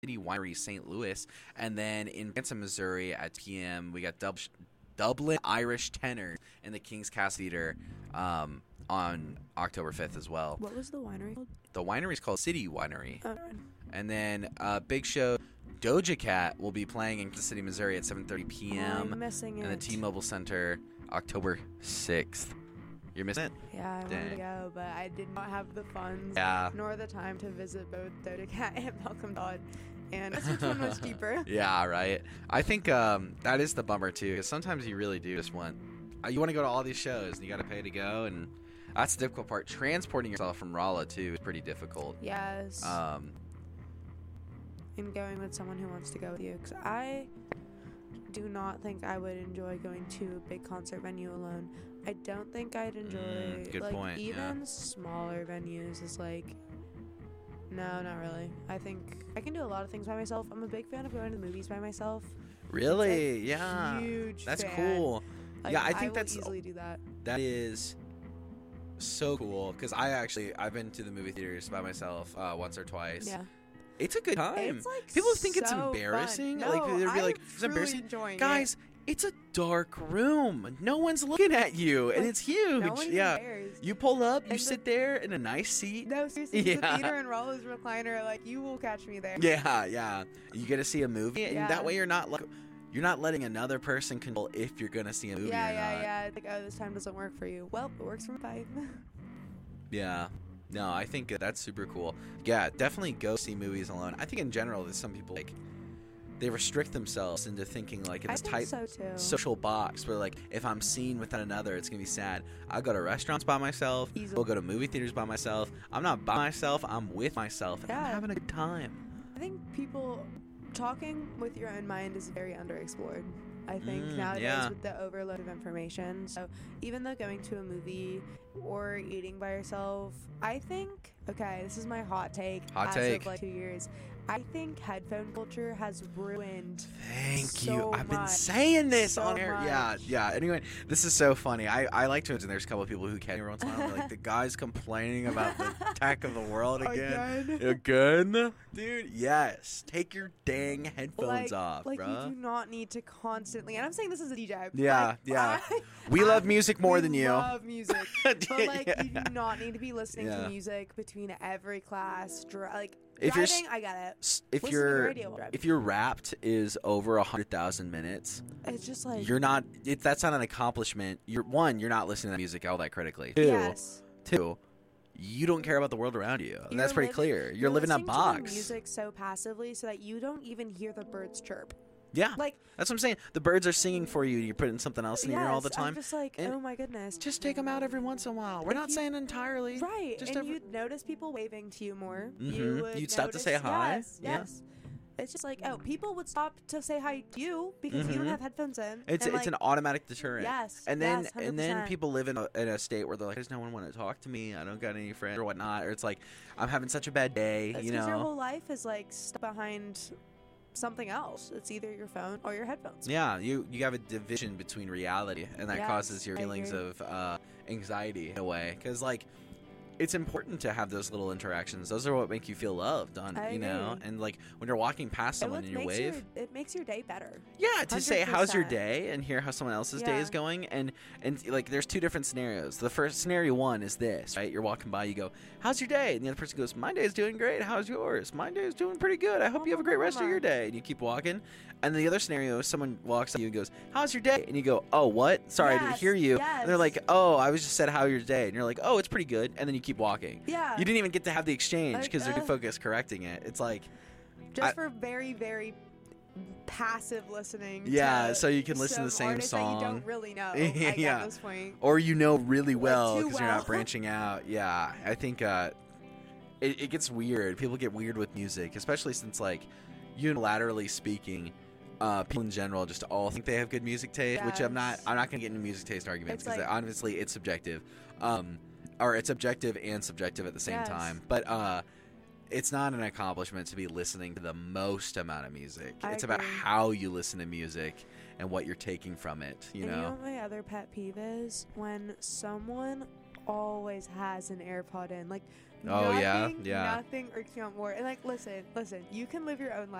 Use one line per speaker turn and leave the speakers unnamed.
City Winery St. Louis. And then in Branson, Missouri at PM, we got Dublin Irish Tenor in the King's Castle Theater on October 5th as well.
What was the winery called?
The winery is called City Winery.
Oh.
And then big show, Doja Cat will be playing in Kansas City, Missouri at 7:30 p.m.
I'm missing it.
in the T-Mobile Center October 6th. You're missing it?
Yeah, I wanted
Dang.
to go, but I did not have the funds nor the time to visit both Doja Cat and Malcolm Todd. And which one was cheaper?
Yeah, right. I think that is the bummer, too, because sometimes you really do just want... you want to go to all these shows, and you got to pay to go, and that's the difficult part. Transporting yourself from Rolla, too, is pretty difficult.
Yes. And going with someone who wants to go with you, because I do not think I would enjoy going to a big concert venue alone. I don't think I'd enjoy
good
like
point,
even smaller venues is like no, not really. I think I can do a lot of things by myself. I'm a big fan of going to the movies by myself.
Really?
Like,
Yeah.
Huge
That's
fan.
cool.
Like,
Yeah, I think
will
that's
easily do that.
That is so cool because I've been to the movie theaters by myself once or twice.
Yeah.
It's a good time.
It's like
people think it's
so
embarrassing.
fun.
Like
No,
they'd be
I'm
like, "It's
truly
embarrassing."
enjoying
Guys, it's a dark room. No one's looking at you, and
Like,
it's huge.
No one even
yeah.
cares.
You pull up, you
And
sit there in a nice seat.
No, seriously,
Yeah.
the theater and Rolla's recliner, like you will catch me there.
Yeah, yeah. You get to see a movie, and
Yeah.
that way you're not letting another person control if you're gonna see a movie or not.
Yeah. It's like, oh, this time doesn't work for you. Well, it works for me.
Yeah. No, I think that's super cool. Yeah, definitely go see movies alone. I think in general, there's some people like they restrict themselves into thinking like in
I
this
think
tight
so too.
social box where like if I'm seen with another, it's gonna be sad. I'll go to restaurants by myself.
Easily.
I'll go to movie theaters by myself. I'm not by myself. I'm with myself, and I'm
Yeah.
having a good time.
I think people talking with your own mind is very underexplored. I think nowadays
yeah.
with the overload of information. So even though going to a movie or eating by yourself, I think, okay, this is my hot take of like 2 years. I think headphone culture has ruined
Thank you.
so
I've been
much.
saying this
So
on air. Yeah,
much.
yeah. Anyway, this is so funny. I like to imagine there's a couple of people who can every once in a while. Like the guy's complaining about the tech of the world again. Again? Dude, yes. Take your dang headphones off,
like
bruh.
you do not need to constantly, and I'm saying this as a DJ.
Yeah,
like,
yeah. We love music more than you.
love music. But like
Yeah.
you do not need to be listening
Yeah.
to music between every class.
If you're
Driving, I get it.
If
Listen to the
your
radio while driving.
if your Wrapped is over 100,000 minutes,
It's just like
you're not. That's not an accomplishment. You're not listening to music all that critically.
yes.
Two, you don't care about the world around you, and that's
You're
pretty
liv-
clear. You're living in a
listening to the
box.
music so passively so that you don't even hear the birds chirp.
Yeah,
Like
that's what I'm saying. The birds are singing for you. You're putting something else in your ear all the
yes,
time.
I'm just like,
And
oh my goodness.
Just take them out every once in a while. We're
If
not
you-
saying entirely.
Right,
Just
and you'd notice people waving to you more.
Mhm. You'd stop to
notice-
say hi.
Yes,
Yeah.
yes. It's just like, oh, people would stop to say hi to you because you don't
Mhm.
have headphones in.
It's
and,
it's an
like,
automatic deterrent.
yes,
And then
yes,
and then
100%.
people live in a state where they're like, there's no one want to talk to me. I don't got any friends or whatnot. Or it's like, I'm having such a bad day.
That's
You
'cause your
know.
whole life is like stuck behind something else. It's either your phone or your headphones.
Yeah, you have a division between reality, and that
Yes,
causes your
I
feelings
agree.
of anxiety in a way. Because like, it's important to have those little interactions. Those are what make you feel loved,
I
you know.
agree.
And like when you're walking past someone and you wave,
it makes your day better.
yeah, to say how's your
100%.
day and hear how someone else's day
Yeah.
is going, and like there's two different scenarios. The first scenario one is this, right? You're walking by, you go, "How's your day?" And the other person goes, "My day is doing great. How's yours?" "My day is doing pretty good. I hope you have a great rest of your day." And you keep walking. And the other scenario is someone walks up to you and goes, "How's your day?" And you go, "Oh, what? Sorry, I didn't
Yes,
hear you." And they're like,
yes.
"Oh, I was just said how your day." And you're like, "Oh, it's pretty good." And then you keep walking.
Yeah.
You didn't even get to have the exchange
Like,
because they're too focused correcting it. It's like,
Just for very, very passive listening.
yeah,
to
so you can listen to the
some
same
artists
song.
that you don't really know.
Yeah.
At this point.
or you know really well
too
because you're not
well.
branching out. Yeah, I think it gets weird. People get weird with music, especially since like unilaterally speaking, people in general just all think they have good music taste, which I'm not.
Yes.
I'm not gonna get into music taste arguments
It's
because
like-
obviously it's subjective, or it's objective and subjective at the same
Yes.
time. But it's not an accomplishment to be listening to the most amount of music.
I
It's about
agree.
how you listen to music and what you're taking from it. You
And
know.
you know what my other pet peeve is? When someone always has an AirPod in. Like,
Oh, yeah? Yeah.
Nothing irks me out more. And, like, listen, you can live your own life.